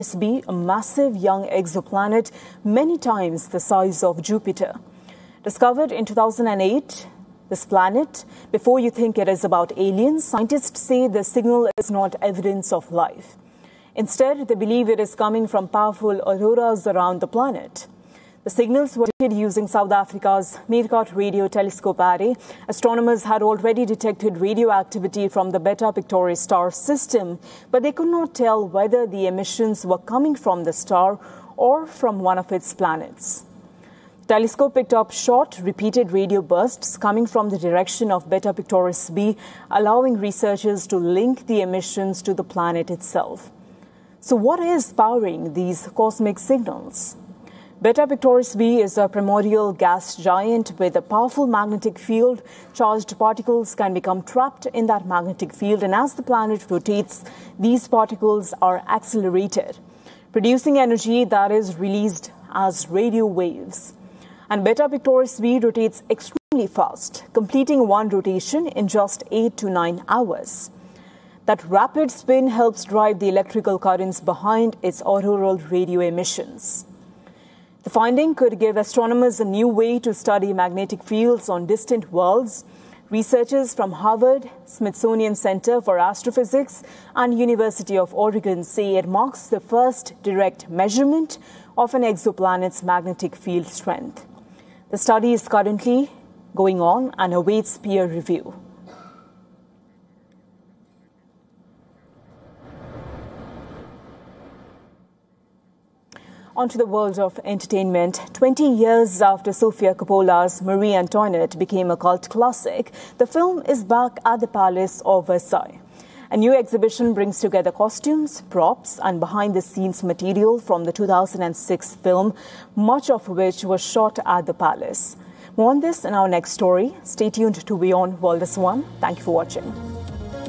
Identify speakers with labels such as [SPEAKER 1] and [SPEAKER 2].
[SPEAKER 1] B, a massive young exoplanet many times the size of Jupiter. Discovered in 2008, this planet, before you think it is about aliens, scientists say the signal is not evidence of life. Instead, they believe it is coming from powerful auroras around the planet. The signals were detected using South Africa's Meerkat Radio Telescope Array. Astronomers had already detected radioactivity from the Beta Pictoris star system, but they could not tell whether the emissions were coming from the star or from one of its planets. The telescope picked up short, repeated radio bursts coming from the direction of Beta Pictoris b, allowing researchers to link the emissions to the planet itself. So what is powering these cosmic signals? Beta Pictoris b is a primordial gas giant with a powerful magnetic field. Charged particles can become trapped in that magnetic field, and as the planet rotates, these particles are accelerated, producing energy that is released as radio waves. And Beta Pictoris b rotates extremely fast, completing one rotation in just 8 to 9 hours. That rapid spin helps drive the electrical currents behind its auroral radio emissions. The finding could give astronomers a new way to study magnetic fields on distant worlds. Researchers from Harvard, Smithsonian Center for Astrophysics, and University of Oregon say it marks the first direct measurement of an exoplanet's magnetic field strength. The study is currently going on and awaits peer review. Onto the world of entertainment. 20 years after Sofia Coppola's Marie Antoinette became a cult classic, the film is back at the Palace of Versailles. A new exhibition brings together costumes, props, and behind-the-scenes material from the 2006 film, much of which was shot at the palace. More on this in our next story. Stay tuned to Beyond World is One. Thank you for watching.